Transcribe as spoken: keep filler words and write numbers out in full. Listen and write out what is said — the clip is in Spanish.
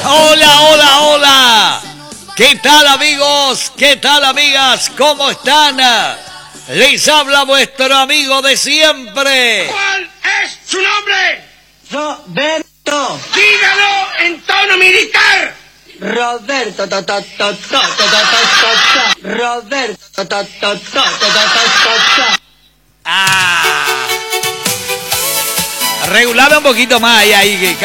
Hola, hola, hola. ¿Qué tal, amigos? ¿Qué tal, amigas? ¿Cómo están? Les habla vuestro amigo de siempre. ¿Cuál es su nombre? Roberto. Dígalo en tono militar. Roberto. Ta, ta, ta, ta, ta, ta, ta, ta. Roberto. Ta, ta, ta, ta, ta, ta, ta. Ah. Regular un poquito más ahí, ahí,